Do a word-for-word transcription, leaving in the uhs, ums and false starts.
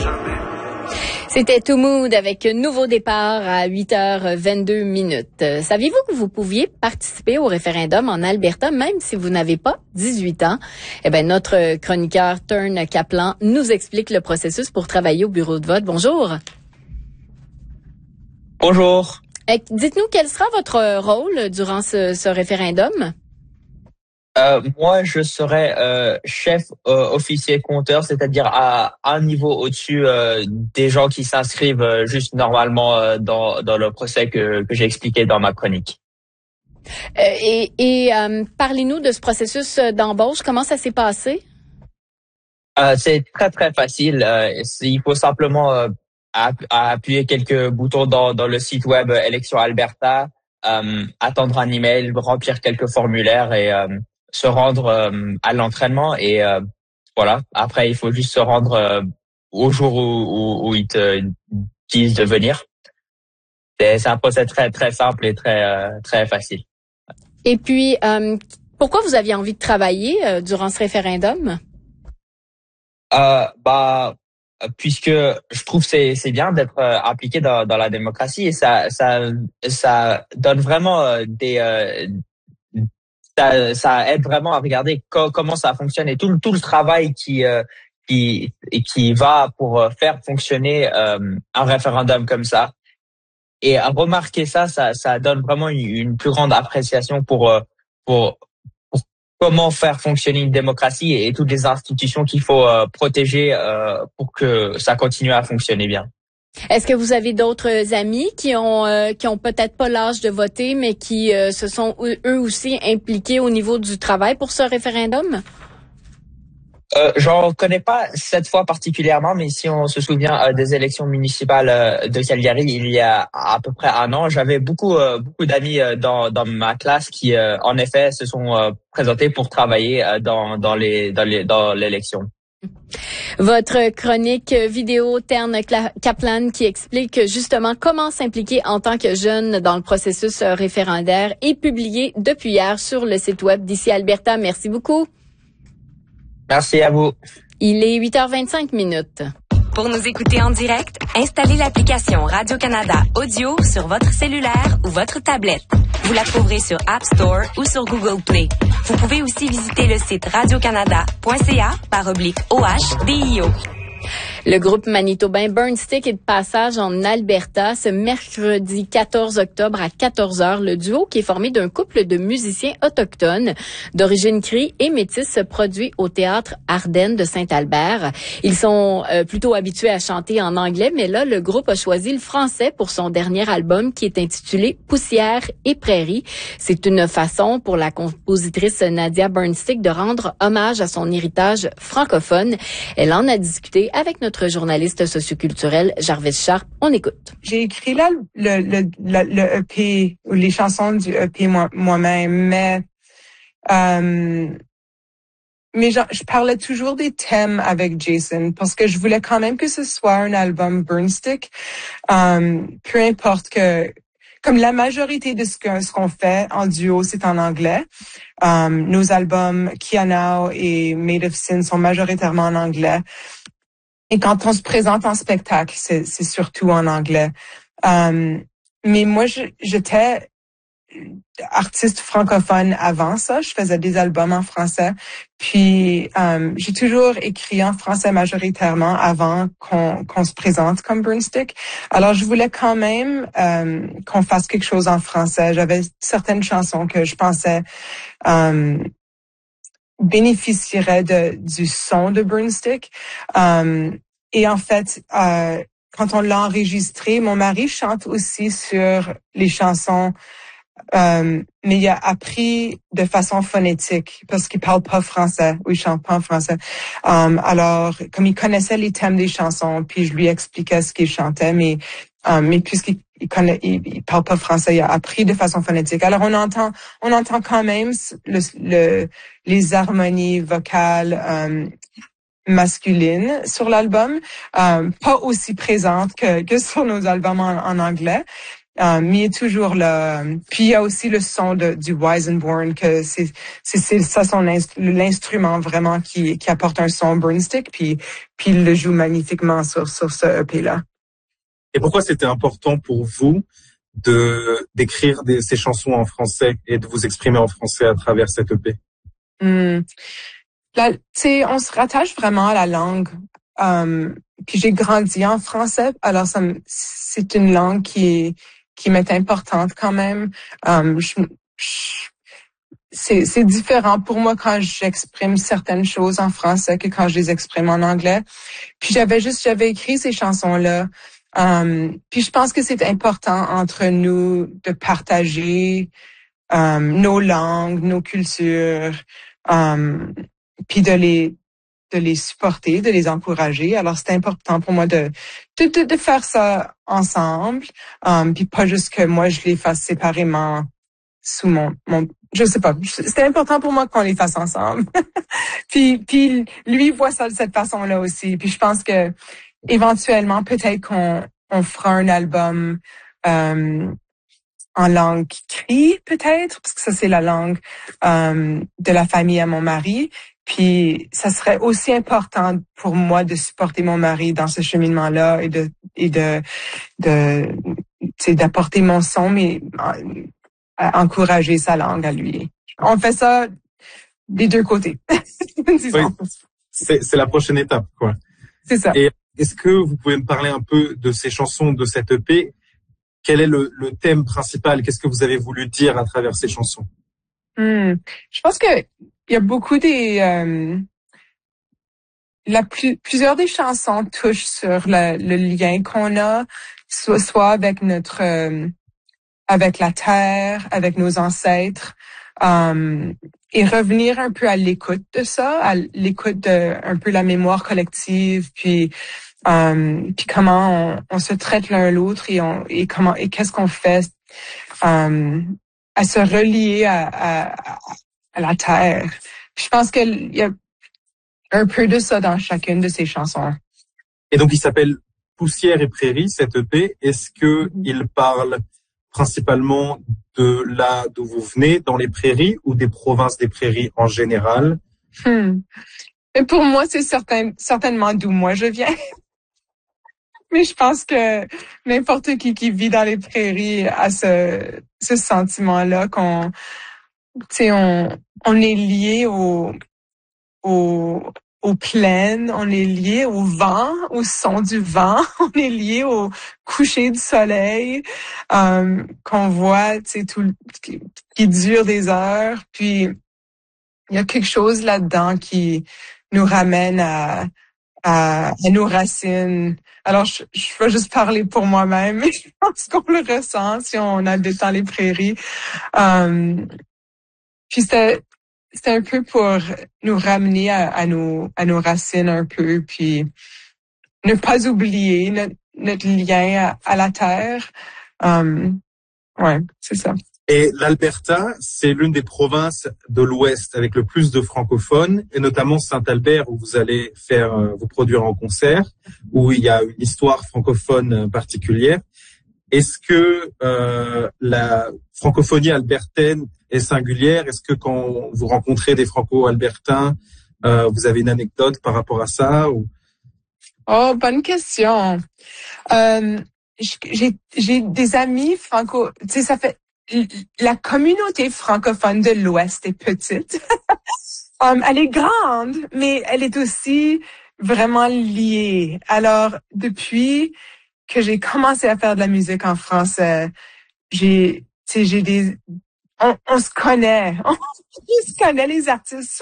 C'était Too Mood avec Nouveau départ à huit heures vingt-deux minutes. Euh, saviez-vous que vous pouviez participer au référendum en Alberta même si vous n'avez pas dix-huit ans? Eh bien, notre chroniqueur Turn Kaplan nous explique le processus pour travailler au bureau de vote. Bonjour. Bonjour. Eh, dites-nous, quel sera votre rôle durant ce, ce référendum? Euh, moi, je serai euh, chef euh, officier compteur, c'est-à-dire à un niveau au-dessus euh, des gens qui s'inscrivent euh, juste normalement euh, dans dans le procès que que j'ai expliqué dans ma chronique. Euh, et et euh, parlez-nous de ce processus d'embauche. Comment ça s'est passé? Euh, c'est très très facile. Euh, il faut simplement euh, app- appuyer quelques boutons dans dans le site web Élections Alberta, euh, attendre un email, remplir quelques formulaires et euh, se rendre euh, à l'entraînement et euh, voilà. Après, il faut juste se rendre euh, au jour où, où, où ils te disent de venir. C'est, c'est un procès très très simple et très euh, très facile. Et puis, euh, pourquoi vous aviez envie de travailler euh, durant ce référendum? Euh, bah, puisque je trouve c'est c'est bien d'être euh, impliqué dans dans la démocratie et ça ça ça donne vraiment euh, des euh, ça ça aide vraiment à regarder co- comment ça fonctionne et tout le tout le travail qui euh, qui et qui va pour euh, faire fonctionner euh, un référendum comme ça. Et à remarquer ça, ça ça donne vraiment une, une plus grande appréciation pour euh, pour pour comment faire fonctionner une démocratie et toutes les institutions qu'il faut euh, protéger euh, pour que ça continue à fonctionner bien. Est-ce que vous avez d'autres amis qui ont euh, qui ont peut-être pas l'âge de voter, mais qui euh, se sont eux aussi impliqués au niveau du travail pour ce référendum? Euh, j'en connais pas cette fois particulièrement, mais si on se souvient euh, des élections municipales euh, de Calgary il y a à peu près un an, j'avais beaucoup euh, beaucoup d'amis euh, dans dans ma classe qui euh, en effet se sont euh, présentés pour travailler euh, dans dans les dans les dans l'élection. Votre chronique vidéo Turn Kaplan qui explique justement comment s'impliquer en tant que jeune dans le processus référendaire est publiée depuis hier sur le site web d'Ici Alberta. Merci beaucoup. Merci à vous. Il est huit heures vingt-cinq minutes. Pour nous écouter en direct, installez l'application Radio-Canada Audio sur votre cellulaire ou votre tablette. Vous la trouverez sur App Store ou sur Google Play. Vous pouvez aussi visiter le site radiocanada point c a par oblique O H D I O. Le groupe manitobain Burnstick est de passage en Alberta ce mercredi quatorze octobre à quatorze heures. Le duo, qui est formé d'un couple de musiciens autochtones d'origine crie et métisse, se produit au théâtre Ardennes de Saint-Albert. Ils sont euh, plutôt habitués à chanter en anglais, mais là, le groupe a choisi le français pour son dernier album qui est intitulé Poussière et Prairies. C'est une façon pour la compositrice Nadia Burnstick de rendre hommage à son héritage francophone. Elle en a discuté avec notre Notre journaliste socioculturel Jarvis Sharp. On écoute. J'ai écrit là le, le, le, le E P, ou les chansons du E P moi, moi-même, mais euh, mais genre, je parlais toujours des thèmes avec Jason parce que je voulais quand même que ce soit un album Burnstick. Euh, peu importe que, comme la majorité de ce que ce qu'on fait en duo, c'est en anglais. Euh, nos albums Kianao et Made of Sin sont majoritairement en anglais. Et quand on se présente en spectacle, c'est, c'est surtout en anglais. Euh, mais moi, je, j'étais artiste francophone avant ça. Je faisais des albums en français. Puis, euh, j'ai toujours écrit en français majoritairement avant qu'on, qu'on se présente comme Burnstick. Alors, je voulais quand même euh, qu'on fasse quelque chose en français. J'avais certaines chansons que je pensais... Euh, bénéficierait de du son de Burnstick. Um, et en fait, euh, quand on l'a enregistré, mon mari chante aussi sur les chansons, um, mais il a appris de façon phonétique parce qu'il parle pas français ou il chante pas en français. Um, alors, comme il connaissait les thèmes des chansons, puis je lui expliquais ce qu'il chantait, mais um, mais puisqu'il il connaît, il, il parle pas français, il a appris de façon phonétique. Alors on entend, on entend quand même le, le les harmonies vocales euh, masculines sur l'album, euh, pas aussi présentes que que sur nos albums en, en anglais, Um, mais il est toujours là. Puis il y a aussi le son de, du Weissenborn, que c'est, c'est, c'est ça son inst- l'instrument vraiment qui, qui apporte un son Burnstick, puis, puis il le joue magnifiquement sur, sur ce E P-là. Et pourquoi c'était important pour vous de d'écrire des, ces chansons en français et de vous exprimer en français à travers cette E P? Hmm. Là, tu sais, on se rattache vraiment à la langue. Um, puis j'ai grandi en français, alors ça me, c'est une langue qui est qui m'est importante quand même. Um, je, je, c'est, c'est différent pour moi quand j'exprime certaines choses en français que quand je les exprime en anglais. Puis j'avais juste, j'avais écrit ces chansons-là. Um, puis je pense que c'est important entre nous de partager um, nos langues, nos cultures, um, puis de les de les supporter, de les encourager. Alors, c'est important pour moi de de, de, de faire ça ensemble, um, puis pas juste que moi, je les fasse séparément sous mon... mon je sais pas. C'était important pour moi qu'on les fasse ensemble. puis, puis lui voit ça de cette façon-là aussi. Puis je pense que éventuellement, peut-être qu'on on fera un album um, en langue cri, peut-être, parce que ça, c'est la langue um, de la famille à mon mari. Puis, ça serait aussi important pour moi de supporter mon mari dans ce cheminement-là et de, et de, de, tu sais, d'apporter mon son, mais à encourager sa langue à lui. On fait ça des deux côtés. Oui, c'est, c'est la prochaine étape, quoi. C'est ça. Et est-ce que vous pouvez me parler un peu de ces chansons de cette E P? Quel est le, le thème principal? Qu'est-ce que vous avez voulu dire à travers ces chansons? Hmm. Je pense que il y a beaucoup des euh, la plus, plusieurs des chansons touchent sur le, le lien qu'on a, soit, soit avec notre euh, avec la terre, avec nos ancêtres, um, et revenir un peu à l'écoute de ça, à l'écoute de un peu la mémoire collective, puis um, puis comment on, on se traite l'un l'autre et on et comment et qu'est-ce qu'on fait um, à se relier à, à, à la terre. Puis je pense qu'il y a un peu de ça dans chacune de ces chansons. Et donc, il s'appelle Poussière et Prairie, cette E P. Est-ce que mm-hmm. il parle principalement de là d'où vous venez, dans les prairies, ou des provinces des prairies en général? Hmm. Et pour moi, c'est certain, certainement d'où moi je viens. Mais je pense que n'importe qui qui vit dans les prairies a ce, ce sentiment-là qu'on, tu sais, on, on est lié au, au, aux plaines, on est lié au vent, au son du vent, on est lié au coucher du soleil, um, qu'on voit, tu sais, tout, qui, qui dure des heures. Puis, il y a quelque chose là-dedans qui nous ramène à, à, à nos racines. Alors, je, je vais juste parler pour moi-même, mais je pense qu'on le ressent si on habite dans les prairies. Um, puis c'était, c'était un peu pour nous ramener à, à nos, à nos racines un peu, puis ne pas oublier notre, notre lien à, à la terre. Um, ouais, c'est ça. Et l'Alberta, c'est l'une des provinces de l'Ouest avec le plus de francophones, et notamment Saint-Albert, où vous allez faire, vous produire en concert, où il y a une histoire francophone particulière. Est-ce que euh, la francophonie albertaine est singulière? Est-ce que quand vous rencontrez des franco-albertains, euh, vous avez une anecdote par rapport à ça ou... Oh, bonne question. Euh, j'ai, j'ai des amis franco... Tu sais, ça fait... La communauté francophone de l'Ouest est petite. um, elle est grande, mais elle est aussi vraiment liée. Alors, depuis que j'ai commencé à faire de la musique en français, j'ai, tu sais, j'ai des... On, on se connaît. On se connaît, les artistes.